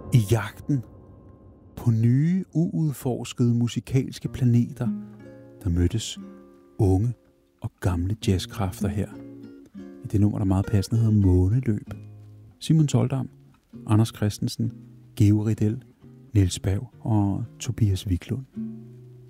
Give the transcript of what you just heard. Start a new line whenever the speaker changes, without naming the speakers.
I jagten på nye, uudforskede musikalske planeter, der mødtes unge og gamle jazzkræfter her. I det nummer, der meget passende hedder Måneløb. Simon Toldam, Anders Christensen, Geo Ridel, Niels Berg og Tobias Wiklund.